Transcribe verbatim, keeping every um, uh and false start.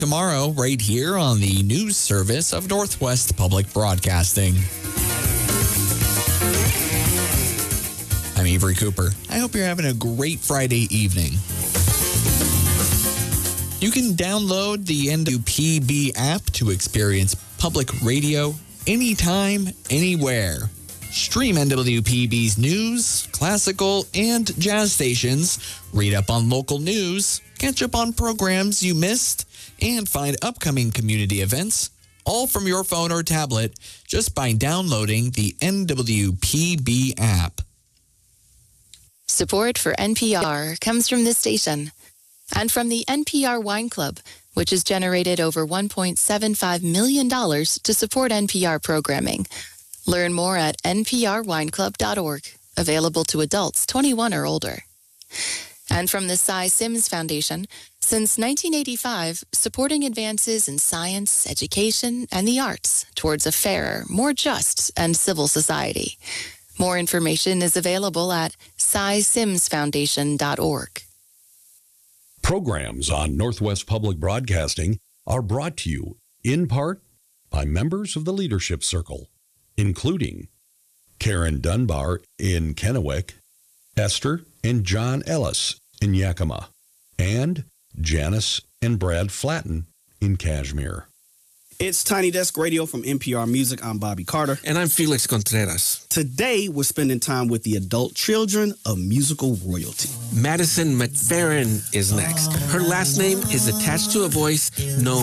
tomorrow right here on the news service of Northwest Public Broadcasting. I'm Avery Cooper. I hope you're having a great Friday evening. You can download the N W P B app to experience public radio anytime, anywhere. Stream N W P B's news, classical, and jazz stations, read up on local news, catch up on programs you missed, and find upcoming community events, all from your phone or tablet, just by downloading the N W P B app. Support for N P R comes from this station and from the N P R Wine Club, which has generated over one point seven five million dollars to support N P R programming. Learn more at n p r wine club dot org, available to adults twenty-one or older. And from the Cy Sims Foundation, since nineteen eighty-five, supporting advances in science, education, and the arts towards a fairer, more just, and civil society. More information is available at cy sims foundation dot org. Programs on Northwest Public Broadcasting are brought to you, in part, by members of the Leadership Circle, including Karen Dunbar in Kennewick, Esther and John Ellis in Yakima, and Janice and Brad Flatten in Kashmir. It's Tiny Desk Radio from N P R Music. I'm Bobby Carter. And I'm Felix Contreras. Today, we're spending time with the adult children of musical royalty. Madison McFerrin is next. Her last name is attached to a voice known